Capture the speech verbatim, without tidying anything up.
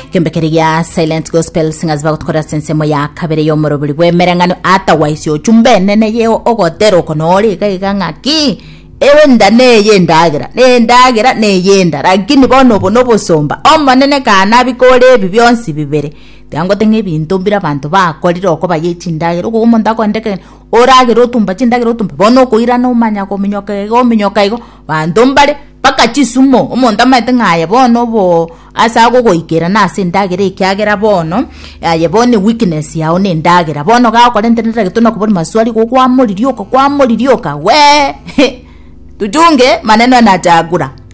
kembekeri ya Silent Gospel Singers bakutokora sensemo ya kabere yo morobuli bwemerangano otherwise yo chumbe nene ye ogotero konori kaiga ngaki ewe ndane yendagira ne ndagira ne yenda lakini bono bono bosomba omanene kana bikore bibyonsi bibere tango tenge bintu bira bantu bakorira oko bayechindagira uko umuntu akondeke oragira otumba chindagira otumba bono kuira no manya ko minyoka go minyoka igo bantu mbare paka chisumo umuntu amete ngaya bono bo asa go goikera nase ndagira ikyagera bono yebone weakness yawo ne ndagira bono ga ko rentenera gituna kubona maswali ko kwa muririo ko kwa muririo ka we tujunge maneno na jagura